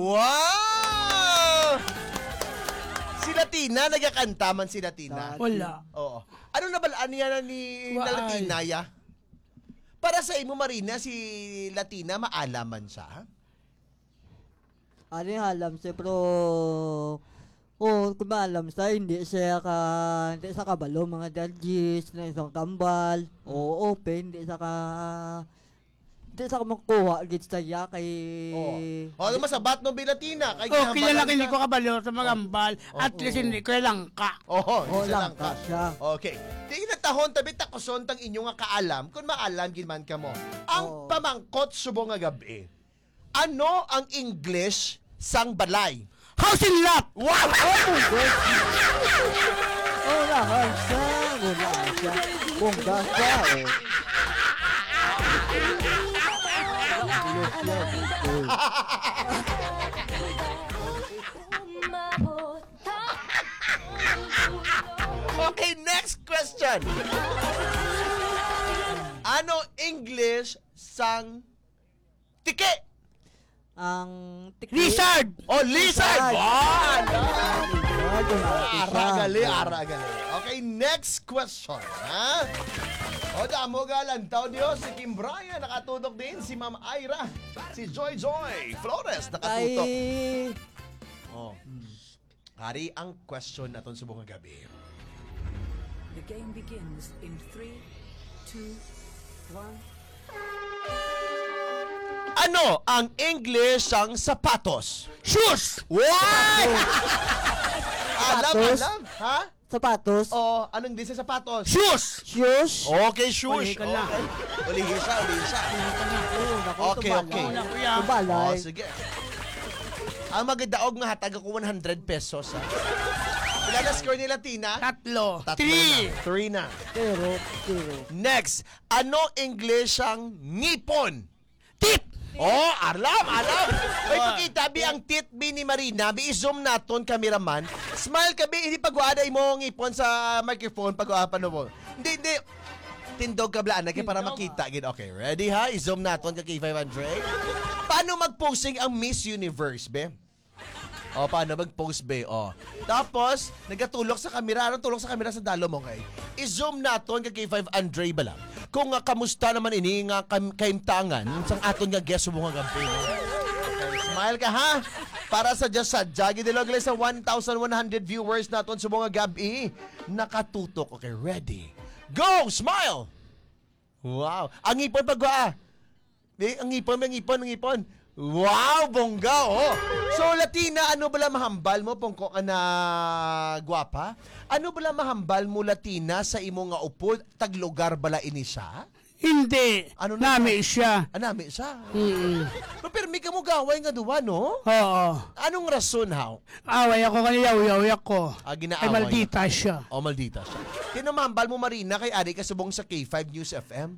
Wow! Si Latina, nagakanta man si Latina. Wala. Oo. Ano na balaan niya ni na Latina, ya? Para sa imo, Marina, si Latina, maalaman siya? Ano yung alam siya, pero kung maalam siya, hindi siya kabalo, mga judges, na isang kambal, o open, hindi siya makuha, gits siya kay... Ano masabat no, Latina? Kilala ko, hindi ko kabalo sa mga ambal. At least hindi ko lang ka. Lang ka. siya. Okay. Di natahon tabi takoson tang inyo nga kaalam kung maalam ginman ka mo. Ang pamangkot subong nga gabi. Ano ang English sang balay? House and lot! Wow! Wala siya. Bongga siya, Okay, next question. Ano English sang tike? Ang Lizard! Oh, lizard! Aragali. Aragali. Okay, next question. Ha? O, damo galantaw Diyos. Si Kim Brian, nakatutok din. Si Ma'am Ira. Si Joy Flores, nakatutok. Oh. Hari ang question naton sa buong gabi. The game begins in 3, 2, 1. Ano ang English ang sapatos? Shoes! Wow! Sapatos? Alam. Ha? Sapatos. Oo, anong din sa sapatos? Shoes! Shoes. Okay, shoes. Uli ka lang. Ulihin siya. Okay. Tubalay. Sige. Ang magdaog nga hatag ako 100 pesos. Ha? Wala na score ni Latina? 3. 3 na. Pero. Next, ano English ang ngipon? Tit! Oh, alam. May pakita, bi ang tit bi ni Marina, bi i-zoom naton cameraman. Smile ka bi, hindi pag-uaday mo ngipon sa microphone, pag-uapan mo. Hindi. Tindog ka blaan, para makita. Okay, ready ha? I-zoom naton ka kay 500. Paano mag-posing ang Miss Universe, be? Paano mag-post, be? Tapos, nagatulok sa kamera. Anong tulok sa kamera sa dalo mo, kay? I-zoom naton ka kay 500 ba lang? Kung kamusta naman ini nga kaimtangan sang aton nga guest mo nga gabi. Okay, smile ka ha? Para sa just sadya, gidilog sa 1,100 viewers naton sa mga gabi. Nakatutok. Okay, ready. Go! Smile! Wow! Ang ipon pag ang ipon. Wow, bongga, So, Latina, ano bala mahambal mo? Pungko ka na gwapa? Ano bala mahambal mo, Latina, sa imo nga upod? Taglugar bala ini siya? Hindi. Ano na Nami siya. Nami siya? Pero may ka mo gaway nga duwa, no? Oo. Anong rason, how? Away ako kanila, uyaw ko. Ginaaway. Ay, maldita siya. Maldita siya. Tinumambal mo, Marina, kay Ari kasubong sa K5 News FM?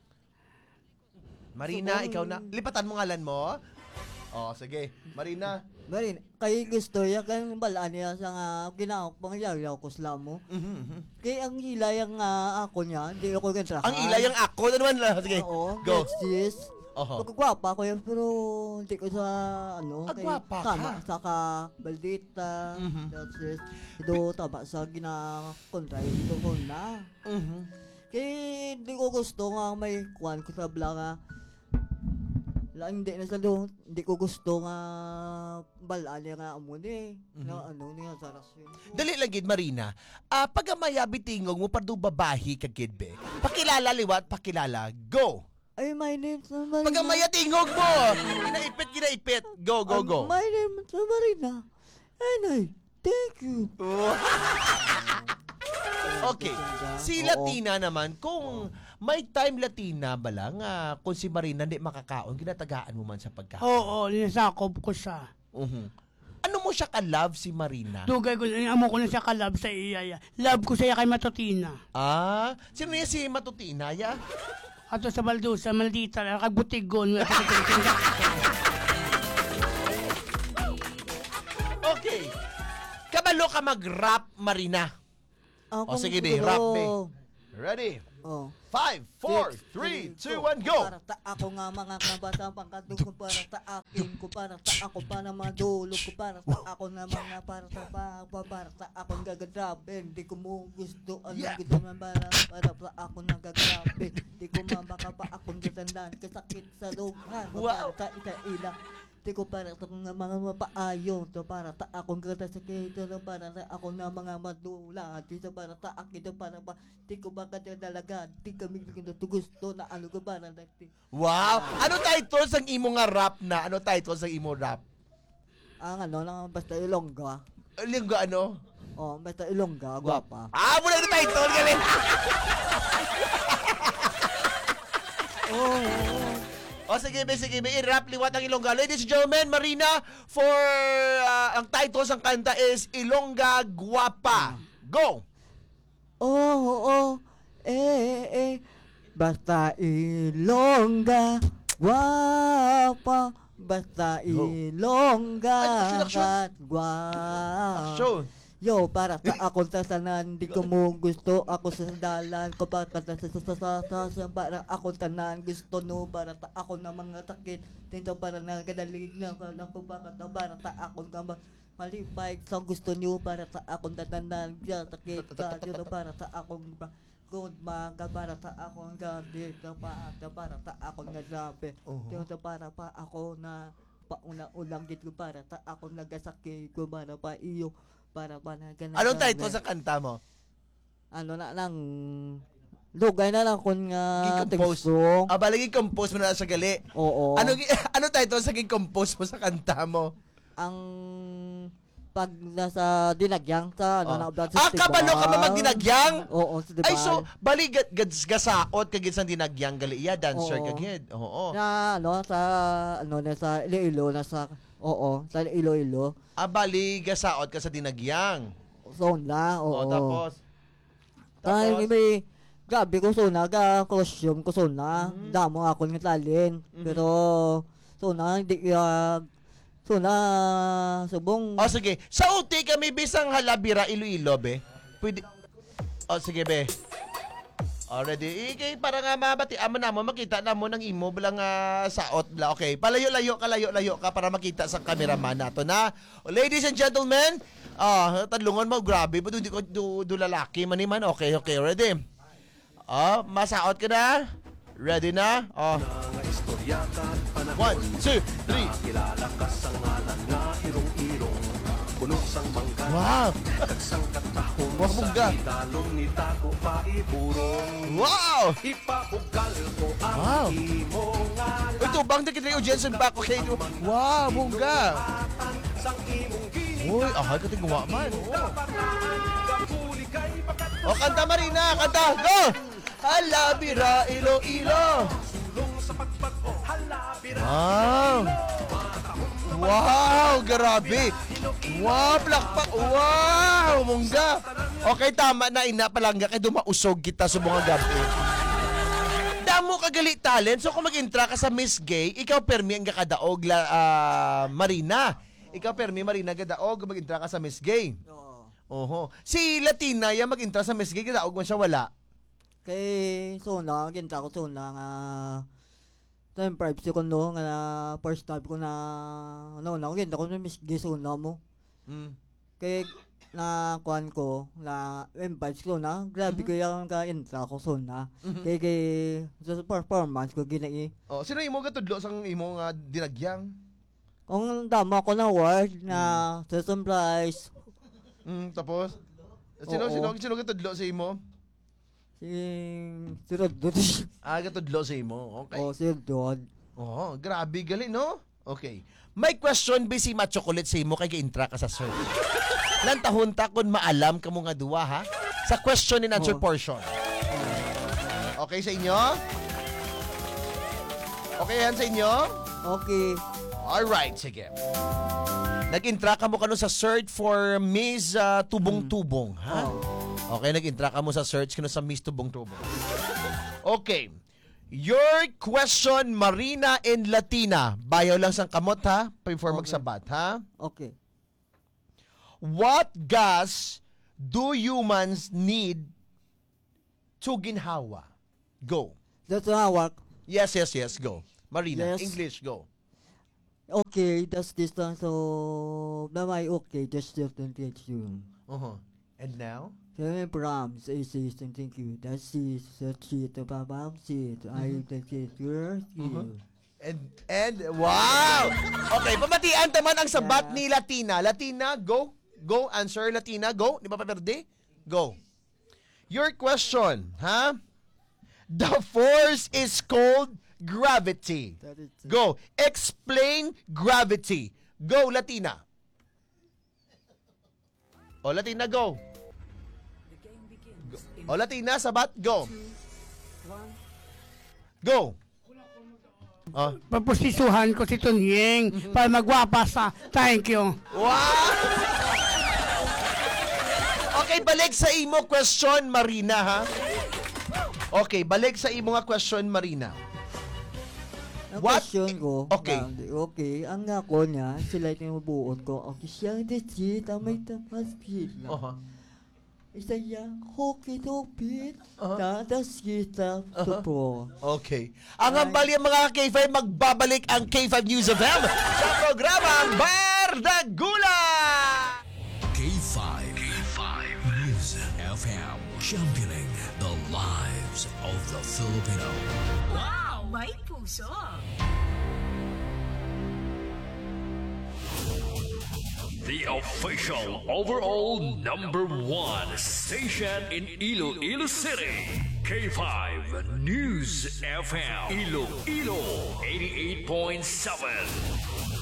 Marina, ikaw na. Lipatan mo ngalan mo. Sige. Marina. Kay gusto ya kan balaan niya sa nga ginaok pangyayaw ko sila mo. Kay ang ilay ang ako niya, hindi ako gantrahan. Ang ilay ang ako na naman lang. Sige. Go. Sis. Pagkagwapa ko yan, pero hindi ko sa Gwapa ka? tama sa baldita. Sis. Ito tama sa ginakontray ito ko na. Kaya hindi ko gusto nga may kuwan ko sa blanga. Hindi na sa doon, hindi ko gusto nga balali nga amuni. Na niya sa rasyon. Dali lang gid, Marina. Pagamaya bitingog mo pardo babahi ka gid be. Pakilala liwat, pakilala. Go. Ay, my name is Marina. Pagamaya tingog mo. Ginaipit. Go. My name is Marina. And I thank you. Okay. Si Latina naman, kung may time Latina ba lang, kung si Marina hindi makakaon, ginatagaan mo man sa pagkaon. Oo, nisakob ko siya. Ano mo siya ka-love si Marina? Dugay ko, amo ko na siya ka-love sa iya. Love ko siya kay Matutina. Sino niya si Matutina, ya? Ato sa Baldusa, maldita, kagbutigon. Okay. Kabalo ka mag-rap, Marina. Sige, be. Rap, be. Ready? Oh. 5, 4, 3, 2, 1, go! Para ta ako nga mga kabata pangkatong ko para ta akin ko para ta ako para madulog ko para ta ako na mga para ta ako gagagrabe hindi ko mo gusto ang Yeah. gusto man para ta ako nagagrabe hindi ko mabaka pa akong gatandaan kasakit sa luhan Wow. para ta ila di ko para ta mga mapaayon to para ta akong gata sa kito para ta ako na mga madula dito para ta akin para pa di ko baka dalaga di kami gusto na ano ko para nagti Wow! Ano title sang imo nga rap na? Ano title sang imo rap? ang ano lang basta Ilongga Linggo ano? oh basta Ilongga gwapa Ah, muna na title, galing! O sige, i-rap liwat ang Ilongga. Ladies and gentlemen, Marina, for ang title sang kanta is Ilongga Guwapa. Go! basta Ilongga gwapa basta Ilongga Action. at gwapa Show. Yo, para sa ako tanan, di ko mo gusto ako sa dalan ko para sa para ako tanan gusto no para ta ako na mga takit dito para nagadalig na ko para ta ako ka malipay sa gusto niyo para ta ako tanan takit ka dito para ta ako good mga para ta ako gabi para ta ako naglabi dito para pa ako na pauna-ulang dito para ta ako nagasakit ko para pa iyo para na ganun. Anong title sa kanta mo? Ano na lang lugay na lang kung Gi-compose. teksong. Balagi compose mo na sa gali. Oo. Ano title sa compose mo sa kanta mo? Ang pag nasa dinagyang sa ano na blood Kabalo ka ba magdinagyang? Oo, sa diba? Ay, so, bali gasaot kagid sa dinagyang gali. Iya, dancer Oo. kagid. Oo. na sa Iloilo na sa sa Iloilo. Bali gasaot ka sa dinagyang. Zone na, oo. Tapos? Ay, may gabi ko suna, costume ko suna. Damo ako ng talin. Pero, suna, hindi subong. Sige. Sa uti kami bisang halabira Iloilo, be. Pwede. Sige, be. Already. Para nga mabati amo na mo, makita na mo ng imo bilang saot bla. Okay. Palayo-layo ka para makita sa cameraman nato na. Ladies and gentlemen, tadlungon mo, grabe. Ba't hindi ko do lalaki maniman? Okay. Ready? Masaot ka na? Ready na? 1, 2, 3. Kilala ka sa ngalan nga irong-irong puno sang mangga Wow! sang katahong Wah, bungga. sa idalong ni Tago pa iburong Wow! ipabugal ko ang Wow. imo ngalan Ito, bang na kita yung Jensen back. Okay. Wow, bongga. sang imong Uy, ahay ka tinggawa man. gapuli kay bakat Kanta Marina, kanta. Go! Halabira, Iloilo. sulong sa pagpag-o halabira Wow! Wow, grabe. Wow, plakpak. Wow, mongga. Okay, tama na ina palangga kay dumausog kita sa mga gabi. Damo kagali talent. So kung mag-intra ka sa Miss Gay, ikaw permi ang gakadaog Marina. Ikaw permi Marina gadaog mag-intra ka sa Miss Gay. Oho. Si Latina ya mag-intra sa Miss Gay gadaog man siya wala. Kay suna, ginta ko suna nga time privacy ko no nga first time ko na ginta ko na miss gisuna mo. Kay na kuan ko na vibes ko na grabe ko yung ka-intra ko suna. Kay sa performance ko ginai. Sino imo gatudlo sang imo nga dinagyang? Kung dama ko na word na sa surprise Tapos sino Oo. gatudlo sa imo? si Rodod. Gatudlo sa imo. Okay. O si Rodod. Grabe gali no? Okay. May question si Chocolate sa imo kay gi-intra ka sa search. Lantahon ta kun maalam kamo nga duwa ha sa question and answer portion. Okay sa inyo? Okay yan sa inyo? Okay. Alright, sige. Nag-intra ka mo kano sa search for Miss Tubong-Tubong, ha? Okay, nag-intra ka mo sa search kano sa Miss Tubong-Tubong. Okay. Your question, Marina and Latina. Bayaw lang sang kamot, ha? Before magsabat, ha? Okay. What gas do humans need to ginhawa? Go. That's not work. Yes, go. Marina, Yes. English, go. Okay, that's distance. So, na may okay, just different you. And now? Seven Brahms is thank you. That's the sheet of Brahms sheet. I take it yours. And wow! Okay, pamatian taman ang sabat ni Latina. Latina, go. Go, answer Latina, go. Di ba paperde? Go. Your question, ha? The force is called gravity. That is it. Go. Explain gravity. Go, Latina. O, Latina, go. The game begins in O, Latina, sabat, go. 2, 1. Go. Oh. Paposisuhan ko si Tunying para magwapa sa thank you. Wow! Okay, balik sa imo question, Marina, ha? Okay, balik sa imo nga question, Marina. Ang What? question ko, Okay. okay, ang ako niya, sila yung mabuot ko, okay, siyang desit, ang may tapas pit lang. Isa niya, hoki topit, tatas kita, tupo. Okay. Ang hambal yung mga K5, magbabalik ang K5 News of M sa programang Bardagula! K5 News FM, championing the lives of the Filipino. Wow, may puso! The official overall #1 station in Iloilo City. K5 News FM. Iloilo 88.7.